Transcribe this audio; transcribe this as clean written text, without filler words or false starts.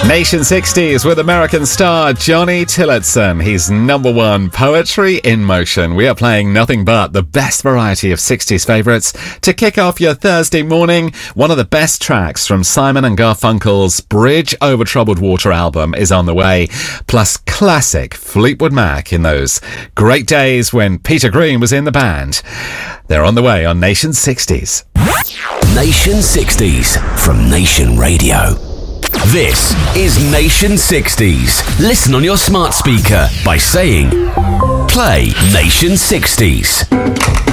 Nation 60s with American star Johnny Tillotson. He's number one, Poetry in Motion. We are playing nothing but the best variety of 60s favourites to kick off your Thursday morning. One of the best tracks from Simon and Garfunkel's Bridge Over Troubled Water album is on the way, plus classic Fleetwood Mac in those great days when Peter Green was in the band. They're on the way on Nation 60s. Nation 60s from Nation Radio. This is Nation 60s. Listen on your smart speaker by saying, play Nation 60s.